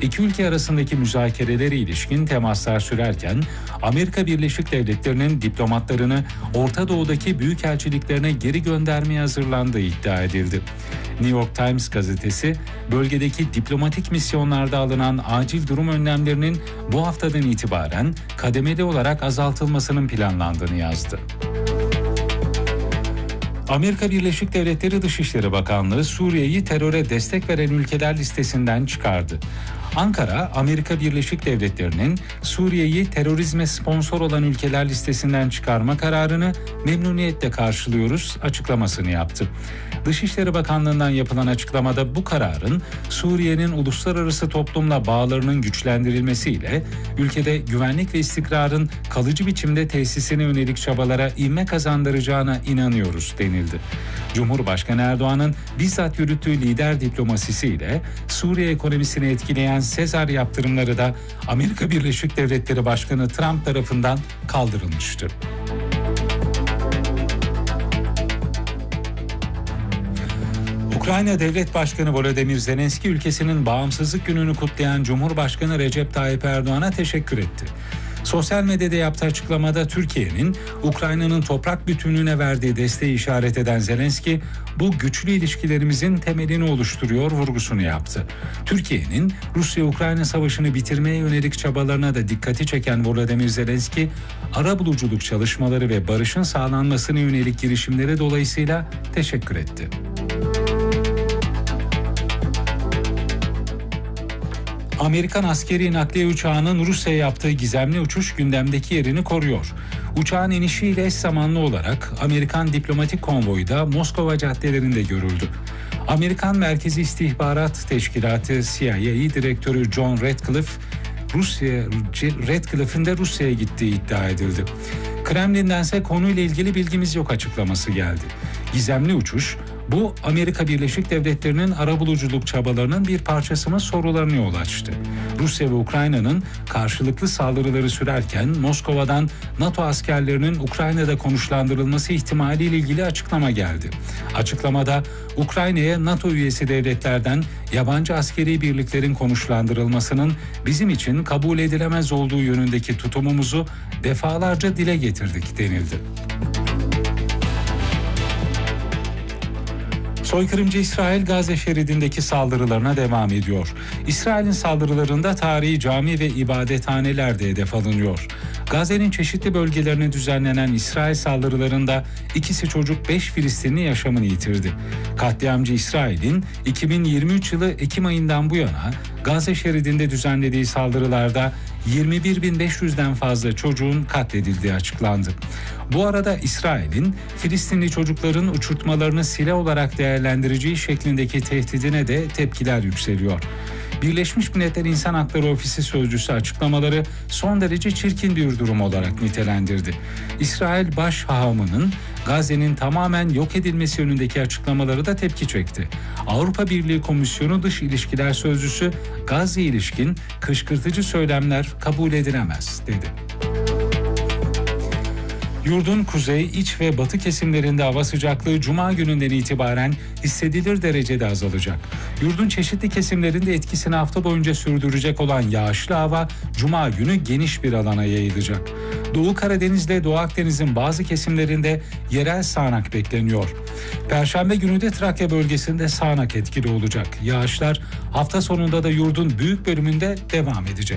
İki ülke arasındaki müzakerelere ilişkin temaslar sürerken Amerika Birleşik Devletleri'nin diplomatlarını Orta Doğu'daki büyükelçiliklerine geri göndermeye hazırlandığı iddia edildi. New York Times gazetesi bölgedeki diplomatik misyonlarda alınan acil durum önlemlerinin bu haftadan itibaren kademeli olarak azaltılmasının planlandığını yazdı. Amerika Birleşik Devletleri Dışişleri Bakanlığı Suriye'yi teröre destek veren ülkeler listesinden çıkardı. Ankara, Amerika Birleşik Devletleri'nin Suriye'yi terörizme sponsor olan ülkeler listesinden çıkarma kararını memnuniyetle karşılıyoruz açıklamasını yaptı. Dışişleri Bakanlığı'ndan yapılan açıklamada bu kararın Suriye'nin uluslararası toplumla bağlarının güçlendirilmesiyle ülkede güvenlik ve istikrarın kalıcı biçimde tesisine yönelik çabalara ivme kazandıracağına inanıyoruz denildi. Cumhurbaşkanı Erdoğan'ın bizzat yürüttüğü lider diplomasisiyle Suriye ekonomisini etkileyen Sezar yaptırımları da Amerika Birleşik Devletleri Başkanı Trump tarafından kaldırılmıştı. Ukrayna Devlet Başkanı Volodymyr Zelenski ülkesinin bağımsızlık gününü kutlayan Cumhurbaşkanı Recep Tayyip Erdoğan'a teşekkür etti. Sosyal medyada yaptığı açıklamada Türkiye'nin Ukrayna'nın toprak bütünlüğüne verdiği desteği işaret eden Zelenski, bu güçlü ilişkilerimizin temelini oluşturuyor vurgusunu yaptı. Türkiye'nin Rusya-Ukrayna savaşını bitirmeye yönelik çabalarına da dikkati çeken Volodymyr Zelenski, arabuluculuk çalışmaları ve barışın sağlanmasına yönelik girişimleri dolayısıyla teşekkür etti. Amerikan askeri nakliye uçağının Rusya'ya yaptığı gizemli uçuş gündemdeki yerini koruyor. Uçağın inişiyle eş zamanlı olarak Amerikan diplomatik konvoyu da Moskova caddelerinde görüldü. Amerikan Merkezi İstihbarat Teşkilatı CIA Direktörü John Ratcliffe'in de Rusya'ya gittiği iddia edildi. Kremlin'dense konuyla ilgili bilgimiz yok açıklaması geldi. Gizemli uçuş, bu Amerika Birleşik Devletleri'nin arabuluculuk çabalarının bir parçası mı sorularını yol açtı. Rusya ve Ukrayna'nın karşılıklı saldırıları sürerken Moskova'dan NATO askerlerinin Ukrayna'da konuşlandırılması ihtimaliyle ilgili açıklama geldi. Açıklamada Ukrayna'ya NATO üyesi devletlerden yabancı askeri birliklerin konuşlandırılmasının bizim için kabul edilemez olduğu yönündeki tutumumuzu defalarca dile getirdik denildi. Soykırımcı İsrail Gazze şeridindeki saldırılarına devam ediyor. İsrail'in saldırılarında tarihi cami ve ibadethaneler de hedef alınıyor. Gazze'nin çeşitli bölgelerine düzenlenen İsrail saldırılarında ikisi çocuk 5 Filistinli yaşamını yitirdi. Katliamcı İsrail'in 2023 yılı Ekim ayından bu yana Gazze şeridinde düzenlediği saldırılarda 21.500'den fazla çocuğun katledildiği açıklandı. Bu arada İsrail'in Filistinli çocukların uçurtmalarını silah olarak değerlendireceği şeklindeki tehdidine de tepkiler yükseliyor. Birleşmiş Milletler İnsan Hakları Ofisi sözcüsü açıklamaları son derece çirkin bir durum olarak nitelendirdi. İsrail baş hahamının Gazze'nin tamamen yok edilmesi yönündeki açıklamaları da tepki çekti. Avrupa Birliği Komisyonu Dış İlişkiler Sözcüsü Gazze'ye ilişkin kışkırtıcı söylemler kabul edilemez dedi. Yurdun kuzey, iç ve batı kesimlerinde hava sıcaklığı Cuma gününden itibaren hissedilir derecede azalacak. Yurdun çeşitli kesimlerinde etkisini hafta boyunca sürdürecek olan yağışlı hava Cuma günü geniş bir alana yayılacak. Doğu Karadeniz ile Doğu Akdeniz'in bazı kesimlerinde yerel sağanak bekleniyor. Perşembe günü de Trakya bölgesinde sağanak etkili olacak. Yağışlar hafta sonunda da yurdun büyük bölümünde devam edecek.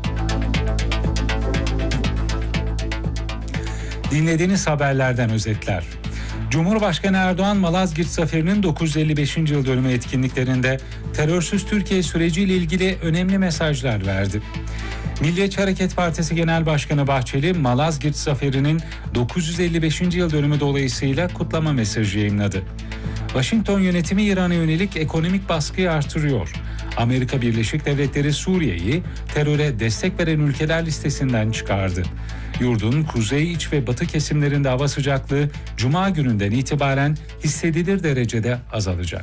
Dinlediğiniz haberlerden özetler. Cumhurbaşkanı Erdoğan, Malazgirt Zaferi'nin 955. yıl dönümü etkinliklerinde terörsüz Türkiye süreciyle ilgili önemli mesajlar verdi. Milliyetçi Hareket Partisi Genel Başkanı Bahçeli, Malazgirt Zaferi'nin 955. yıl dönümü dolayısıyla kutlama mesajı yayımladı. Washington yönetimi İran'a yönelik ekonomik baskıyı artırıyor. Amerika Birleşik Devletleri Suriye'yi teröre destek veren ülkeler listesinden çıkardı. Yurdun kuzey, iç ve batı kesimlerinde hava sıcaklığı Cuma gününden itibaren hissedilir derecede azalacak.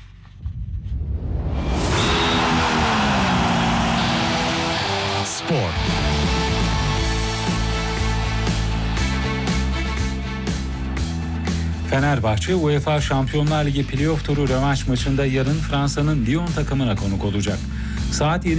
Spor. Fenerbahçe UEFA Şampiyonlar Ligi playoff turu rövanş maçında yarın Fransa'nın Lyon takımına konuk olacak. Saat